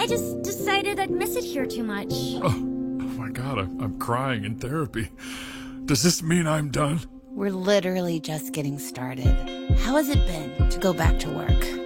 I just decided I'd miss it here too much. Oh my God, I'm crying in therapy. Does this mean I'm done? We're literally just getting started. How has it been to go back to work?